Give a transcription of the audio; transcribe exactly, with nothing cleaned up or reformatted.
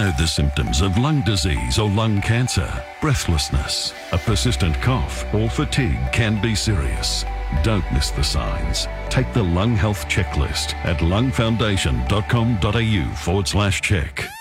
know the symptoms of lung disease or lung cancer, breathlessness, a persistent cough, or fatigue can be serious. Don't miss the signs. Take the Lung Health Checklist at lungfoundation.com.au forward slash check.